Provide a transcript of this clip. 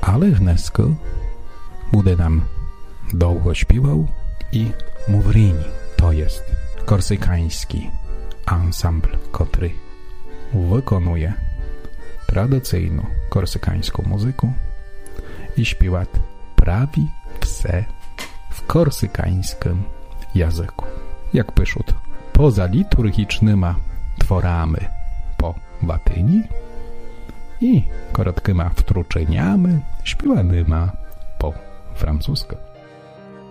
ale dneska bude nam długo śpiewał i Muvrini, to jest korsykański ensemble, który wykonuje tradycyjną korsykańską muzykę i śpiewa prawie wse w korsykańskim języku. Jak piszą, poza liturgicznymi tworami po łatyni i krótkimi wtruczeniami śpiewanymi po francusku.